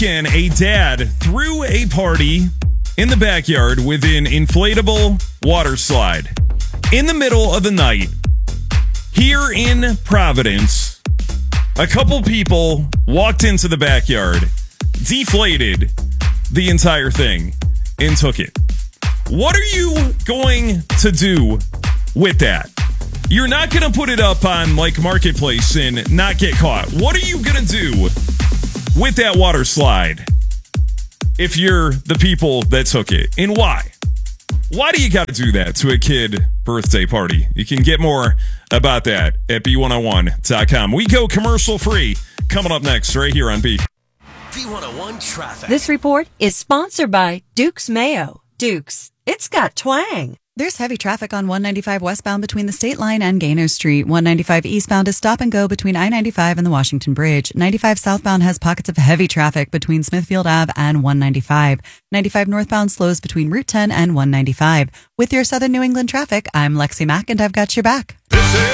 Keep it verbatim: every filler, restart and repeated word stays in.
Again, a dad threw a party in the backyard with an inflatable water slide. In the middle of the night, here in Providence, a couple people walked into the backyard, deflated the entire thing, and took it. What are you going to do with that? You're not going to put it up on like Marketplace and not get caught. What are you going to do with that water slide if you're the people that took it? And why? Why do you got to do that to a kid birthday party? You can get more about that at B one oh one dot com. We go commercial free. Coming up next right here on B. B one oh one Traffic. This report is sponsored by Duke's Mayo. Duke's, it's got twang. There's heavy traffic on one ninety-five westbound between the State Line and Gaynor Street. one ninety-five eastbound is stop and go between I ninety-five and the Washington Bridge. ninety-five southbound has pockets of heavy traffic between Smithfield Avenue and one ninety-five. ninety-five northbound slows between Route ten and one ninety-five. With your Southern New England traffic, I'm Lexi Mack and I've got your back.